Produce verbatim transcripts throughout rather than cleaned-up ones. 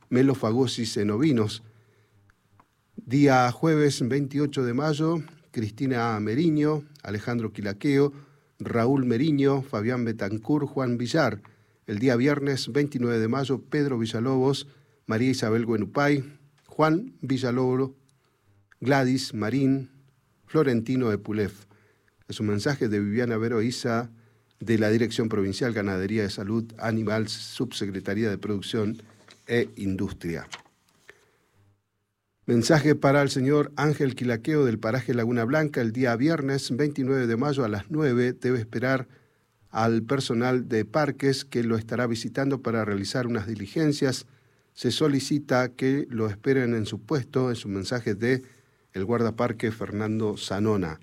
melofagosis en ovinos. Día jueves veintiocho de mayo, Cristina Meriño, Alejandro Quilaqueo, Raúl Meriño, Fabián Betancur, Juan Villar. El día viernes veintinueve de mayo, Pedro Villalobos, María Isabel Guenupay, Juan Villalobos, Gladys Marín, Florentino Epulef. Es un mensaje de Viviana Veroiza, de la Dirección Provincial Ganadería de Salud Animal, Subsecretaría de Producción e Industria. Mensaje para el señor Ángel Quilaqueo del paraje Laguna Blanca. El día viernes veintinueve de mayo a las nueve debe esperar al personal de parques que lo estará visitando para realizar unas diligencias. Se solicita que lo esperen en su puesto. Es un mensaje de el guardaparque Fernando Zanona.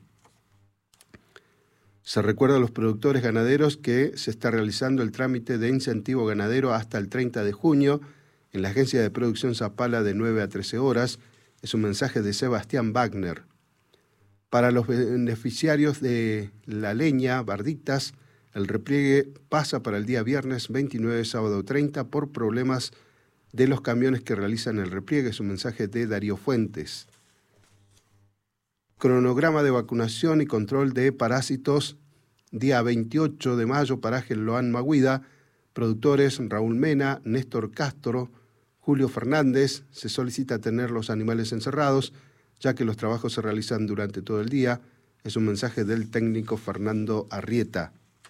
Se recuerda a los productores ganaderos que se está realizando el trámite de incentivo ganadero hasta el treinta de junio en la Agencia de Producción Zapala de nueve a trece horas. Es un mensaje de Sebastián Wagner. Para los beneficiarios de la leña, Barditas, el repliegue pasa para el día viernes veintinueve, sábado treinta, por problemas de los camiones que realizan el repliegue. Es un mensaje de Darío Fuentes. Cronograma de vacunación y control de parásitos, día veintiocho de mayo, paraje Loan Maguida, productores Raúl Mena, Néstor Castro, Julio Fernández. Se solicita tener los animales encerrados, ya que los trabajos se realizan durante todo el día. Es un mensaje del técnico Fernando Arrieta.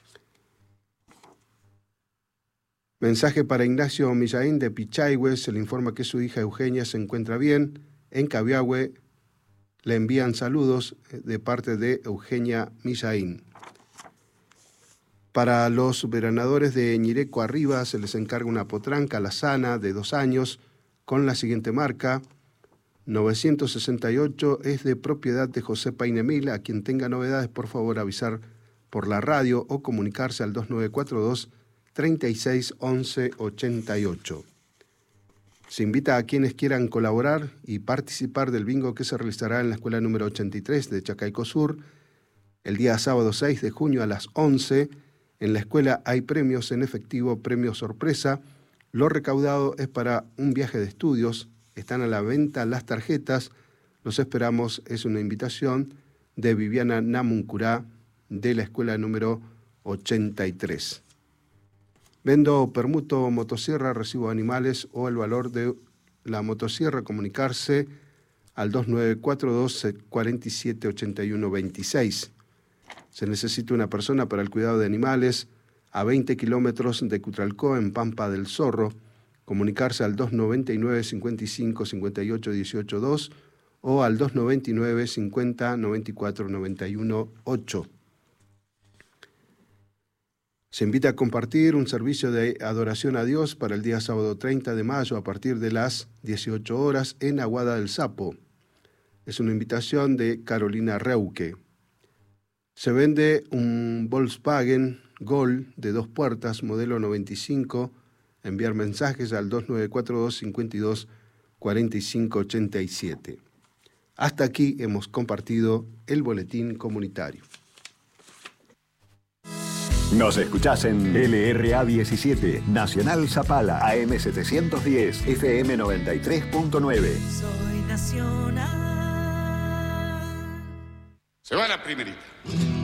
Mensaje para Ignacio Millaín de Pichahue. Se le informa que su hija Eugenia se encuentra bien. En Cabiahue le envían saludos de parte de Eugenia Millaín. Para los veranadores de Ñireco Arriba se les encarga una potranca Lazana de dos años con la siguiente marca. novecientos sesenta y ocho es de propiedad de José Painemil. A quien tenga novedades, por favor avisar por la radio o comunicarse al dos nueve cuatro dos, treinta y seis, once, ochenta y ocho. Se invita a quienes quieran colaborar y participar del bingo que se realizará en la escuela número ochenta y tres de Chacaico Sur el día sábado seis de junio a las once. En la escuela hay premios en efectivo, premio sorpresa. Lo recaudado es para un viaje de estudios. Están a la venta las tarjetas. Los esperamos. Es una invitación de Viviana Namuncurá de la escuela número ochenta y tres. Vendo permuto motosierra, recibo animales o el valor de la motosierra. Comunicarse al dos nueve cuatro dos, cuatro siete, ocho uno dos seis. Se necesita una persona para el cuidado de animales a veinte kilómetros de Cutralcó, en Pampa del Zorro. Comunicarse al dos nueve nueve, cincuenta y cinco, cincuenta y ocho, dieciocho dos o al dos nueve nueve, cincuenta, noventa y cuatro, noventa y uno ocho. Se invita a compartir un servicio de adoración a Dios para el día sábado treinta de mayo a partir de las dieciocho horas en Aguada del Sapo. Es una invitación de Carolina Reuque. Se vende un Volkswagen Gol de dos puertas, modelo noventa y cinco. Enviar mensajes al dos nueve cuatro dos, cincuenta y dos, cuarenta y cinco, ochenta y siete. Hasta aquí hemos compartido el boletín comunitario. Nos escuchás en L R A diecisiete, Nacional Zapala, A M setecientos diez, F M noventa y tres punto nueve. Soy nacional. Se va la primerita.